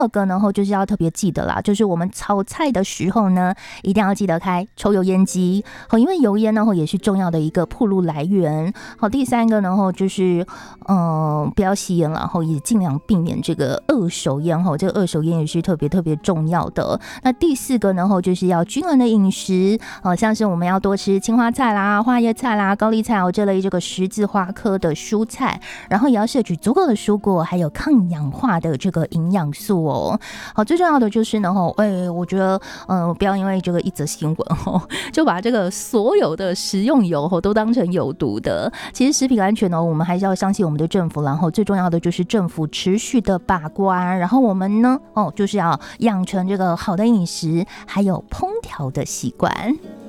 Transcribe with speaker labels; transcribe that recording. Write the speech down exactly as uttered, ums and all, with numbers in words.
Speaker 1: 二个呢，后就是要特别记得啦，就是我们炒菜的时候呢，一定要记得开抽油烟机，好，因为油烟呢后也是重要的一个暴露来源。好，第三个呢后就是嗯、呃、不要吸烟了，然后也尽量避免这个二手烟，哈，这个二手烟也是特别特别重要的。那第四个呢后就是要均衡的饮食，呃，像是我们要多吃青花菜啦、花椰菜啦、高丽菜哦这类这个十字花科的蔬菜，然后也要摄取足够的蔬果，还有抗氧化的这个营养素哦。好，最重要的就是呢，吼，哎，我觉得，嗯、呃，不要因为这个一则新闻哦，就把这个所有的食用油哦都当成有毒的。其实食品安全呢，我们还是要相信我们的政府，然后最重要的就是政府持续的把关，然后我们呢，哦，就是要养成这个好的饮食，还有烹调的习惯。